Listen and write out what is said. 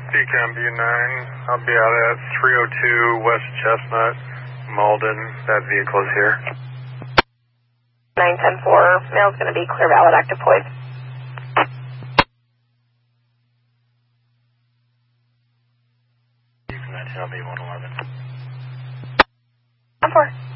Decam B9, I'll be out at 302 West Chestnut, Malden. That vehicle is here. 910-4, mail's going to be clear, valid, active point. You can 19 LB 111. 10-4.